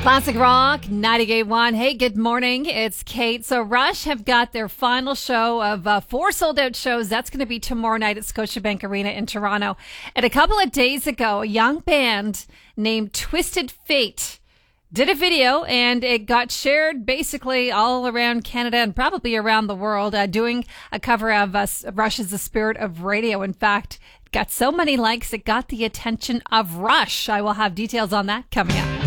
Classic Rock 98.1. Hey, good morning. It's Kate. So Rush have got their final show of 4 sold-out shows. That's going to be tomorrow night at Scotiabank Arena in Toronto. And a couple of days ago, a young band named Twisted Fate did a video, and it got shared basically all around Canada and probably around the world, doing a cover of Rush's The Spirit of Radio. In fact, it got so many likes, it got the attention of Rush. I will have details on that coming up.